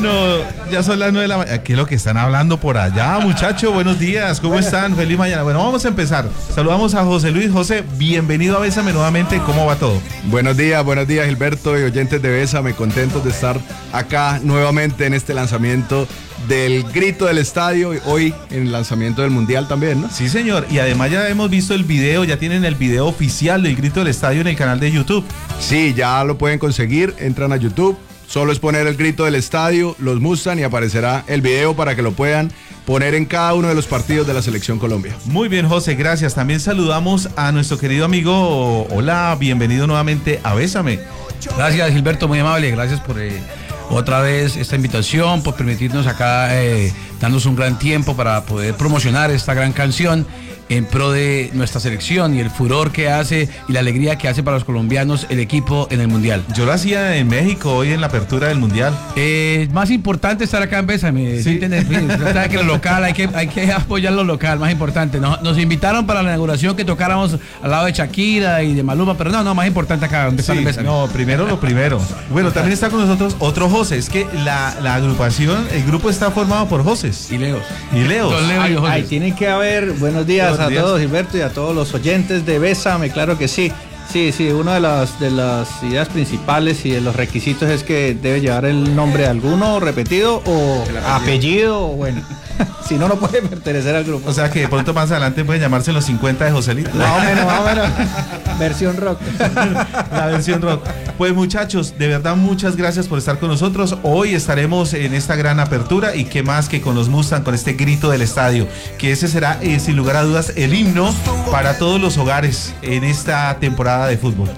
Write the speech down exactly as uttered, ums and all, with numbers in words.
Bueno, ya son las nueve de la mañana. ¿Qué es lo que están hablando por allá, muchachos? Buenos días, ¿cómo están? Feliz mañana. Bueno, vamos a empezar. Saludamos a José Luis. José, bienvenido a Bésame nuevamente. ¿Cómo va todo? Buenos días, buenos días, Gilberto y oyentes de Bésame. Contentos de estar acá nuevamente en este lanzamiento del Grito del Estadio, hoy en el lanzamiento del Mundial también, ¿no? Sí, señor, y además ya hemos visto el video, ya tienen el video oficial del Grito del Estadio en el canal de YouTube. Sí, ya lo pueden conseguir, entran a YouTube, solo es poner el Grito del Estadio, los Mustang y aparecerá el video para que lo puedan poner en cada uno de los partidos de la Selección Colombia. Muy bien, José, gracias. También saludamos a nuestro querido amigo. Hola, bienvenido nuevamente a Bésame. Gracias, Gilberto, muy amable, gracias por... Eh... otra vez esta invitación, por permitirnos acá eh, darnos un gran tiempo para poder promocionar esta gran canción en pro de nuestra selección y el furor que hace y la alegría que hace para los colombianos el equipo en el Mundial. Yo lo hacía en México hoy en la apertura del Mundial. Eh, más importante estar acá en Bésame, ¿sí? ¿Sí entiendes? Que lo local, hay que, hay que apoyar lo local, más importante. Nos, nos invitaron para la inauguración que tocáramos al lado de Shakira y de Maluma, pero no, no, más importante acá, donde sí, está en no, primero lo primero. Bueno, también está con nosotros otro José, es que la, la agrupación, el grupo está formado por Joses. Y Leos. Y Leos. Leo Ahí, ahí tienen que haber, buenos días a todos, Gilberto, y a todos los oyentes de Bésame, claro que sí. Sí, sí, una de las, de las ideas principales y de los requisitos es que debe llevar el nombre de alguno repetido o apellido, apellido o bueno, si no, no puede pertenecer al grupo. O sea que de pronto más adelante pueden llamarse los cincuenta de Joselito. Más o menos, más o menos. Versión rock. La versión rock. Pues muchachos, de verdad muchas gracias por estar con nosotros. Hoy estaremos en esta gran apertura y qué más que con los Mustang, con este Grito del Estadio, que ese será eh, sin lugar a dudas el himno para todos los hogares en esta temporada de fútbol.